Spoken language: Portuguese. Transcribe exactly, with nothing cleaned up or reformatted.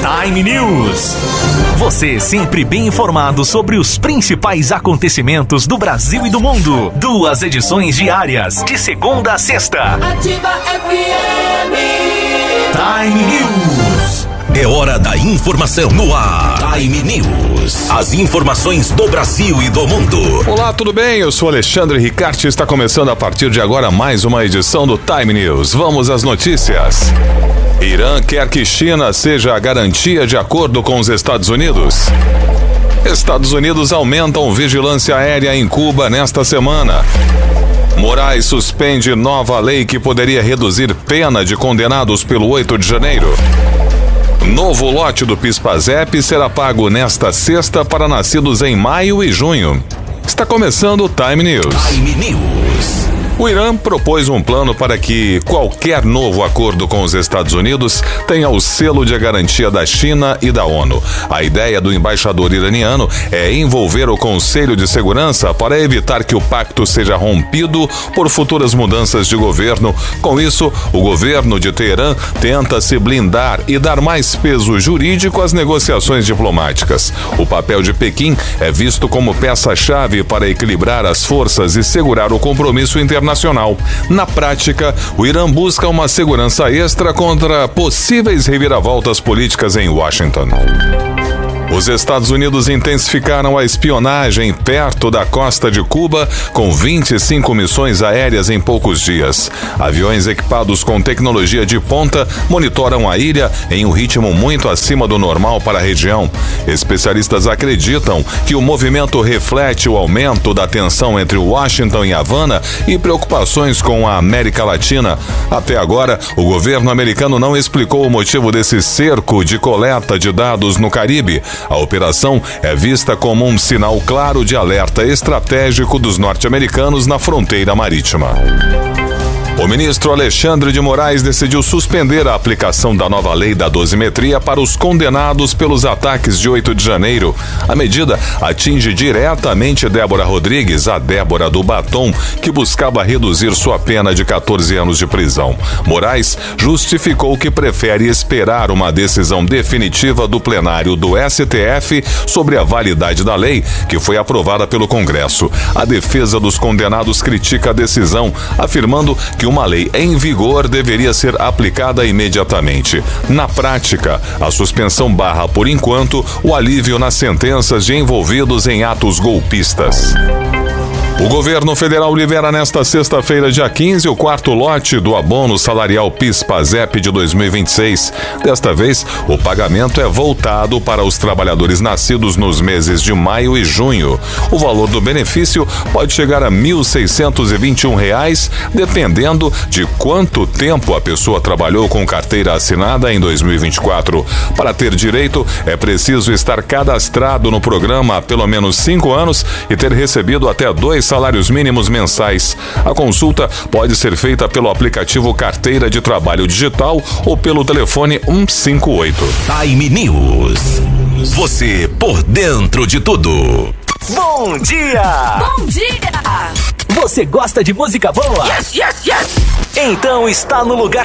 Time News. Você sempre bem informado sobre os principais acontecimentos do Brasil e do mundo. Duas edições diárias, de segunda a sexta. Ativa F M. Time News. É hora da informação no ar. Time News. As informações do Brasil e do mundo. Olá, tudo bem? Eu sou Alexandre Ricarte e está começando a partir de agora mais uma edição do Time News. Vamos às notícias. Irã quer que China seja a garantia de acordo com os Estados Unidos. Estados Unidos aumentam vigilância aérea em Cuba nesta semana. Moraes suspende nova lei que poderia reduzir pena de condenados pelo oito de janeiro. Novo lote do PIS/PASEP será pago nesta sexta para nascidos em maio e junho. Está começando o Time News. Time News. O Irã propôs um plano para que qualquer novo acordo com os Estados Unidos tenha o selo de garantia da China e da ONU. A ideia do embaixador iraniano é envolver o Conselho de Segurança para evitar que o pacto seja rompido por futuras mudanças de governo. Com isso, o governo de Teherã tenta se blindar e dar mais peso jurídico às negociações diplomáticas. O papel de Pequim é visto como peça-chave para equilibrar as forças e segurar o compromisso internacional. Na prática, o Irã busca uma segurança extra contra possíveis reviravoltas políticas em Washington. Os Estados Unidos intensificaram a espionagem perto da costa de Cuba com vinte e cinco missões aéreas em poucos dias. Aviões equipados com tecnologia de ponta monitoram a ilha em um ritmo muito acima do normal para a região. Especialistas acreditam que o movimento reflete o aumento da tensão entre Washington e Havana e preocupações com a América Latina. Até agora, o governo americano não explicou o motivo desse cerco de coleta de dados no Caribe. A operação é vista como um sinal claro de alerta estratégico dos norte-americanos na fronteira marítima. O ministro Alexandre de Moraes decidiu suspender a aplicação da nova lei da dosimetria para os condenados pelos ataques de oito de janeiro. A medida atinge diretamente Débora Rodrigues, a Débora do Batom, que buscava reduzir sua pena de quatorze anos de prisão. Moraes justificou que prefere esperar uma decisão definitiva do plenário do S T F sobre a validade da lei, que foi aprovada pelo Congresso. A defesa dos condenados critica a decisão, afirmando que uma lei em vigor deveria ser aplicada imediatamente. Na prática, a suspensão barra, por enquanto, o alívio nas sentenças de envolvidos em atos golpistas. O governo federal libera nesta sexta-feira, dia quinze, o quarto lote do abono salarial PIS/PASEP de dois mil e vinte e seis. Desta vez, o pagamento é voltado para os trabalhadores nascidos nos meses de maio e junho. O valor do benefício pode chegar a mil seiscentos e vinte e um reais, dependendo de quanto tempo a pessoa trabalhou com carteira assinada em dois mil e vinte e quatro. Para ter direito, é preciso estar cadastrado no programa há pelo menos cinco anos e ter recebido até dois salários mínimos mensais. A consulta pode ser feita pelo aplicativo Carteira de Trabalho Digital ou pelo telefone um cinco oito. Time News. Você por dentro de tudo. Bom dia! Bom dia! Você gosta de música boa? Yes, yes, yes! Então está no lugar